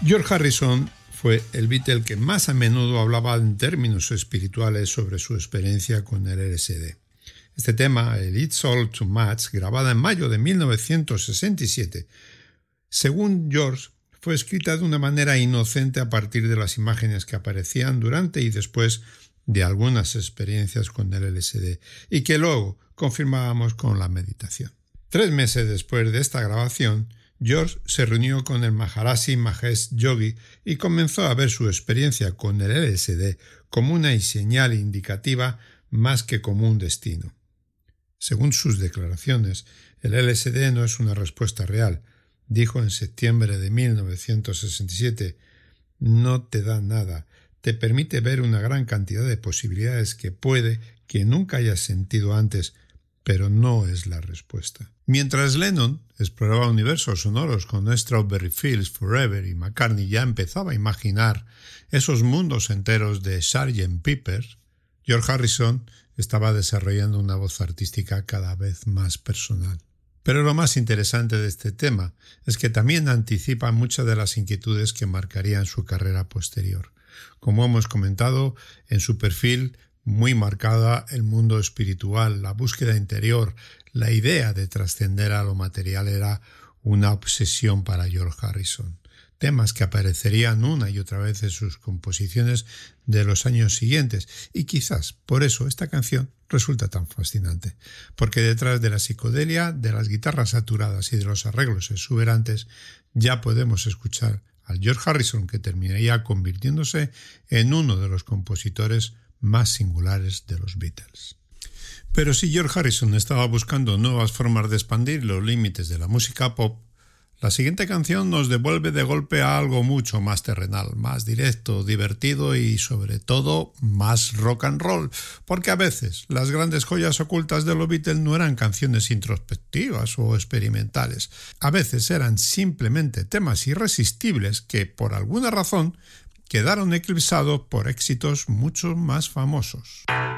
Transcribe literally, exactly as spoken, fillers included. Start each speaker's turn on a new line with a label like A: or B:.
A: George Harrison fue el Beatle que más a menudo hablaba en términos espirituales sobre su experiencia con el L S D. Este tema, el It's All Too Much, grabada en mayo de mil novecientos sesenta y siete, según George, fue escrita de una manera inocente a partir de las imágenes que aparecían durante y después de algunas experiencias con el L S D y que luego confirmábamos con la meditación. Tres meses después de esta grabación, George se reunió con el Maharishi Mahesh Yogi y comenzó a ver su experiencia con el L S D como una señal indicativa más que como un destino. Según sus declaraciones, el L S D no es una respuesta real. Dijo en septiembre de mil novecientos sesenta y siete, no te da nada, te permite ver una gran cantidad de posibilidades que puede que nunca hayas sentido antes, pero no es la respuesta. Mientras Lennon exploraba universos sonoros con Strawberry Fields Forever y McCartney ya empezaba a imaginar esos mundos enteros de sergeant Pepper, George Harrison estaba desarrollando una voz artística cada vez más personal. Pero lo más interesante de este tema es que también anticipa muchas de las inquietudes que marcarían su carrera posterior. Como hemos comentado, en su perfil muy marcada el mundo espiritual, la búsqueda interior, la idea de trascender a lo material era una obsesión para George Harrison. Temas que aparecerían una y otra vez en sus composiciones de los años siguientes y quizás por eso esta canción resulta tan fascinante, porque detrás de la psicodelia, de las guitarras saturadas y de los arreglos exuberantes ya podemos escuchar al George Harrison que terminaría convirtiéndose en uno de los compositores más singulares de los Beatles. Pero si George Harrison estaba buscando nuevas formas de expandir los límites de la música pop, la siguiente canción nos devuelve de golpe a algo mucho más terrenal, más directo, divertido y sobre todo más rock and roll, porque a veces las grandes joyas ocultas de los Beatles no eran canciones introspectivas o experimentales, a veces eran simplemente temas irresistibles que por alguna razón quedaron eclipsados por éxitos mucho más famosos.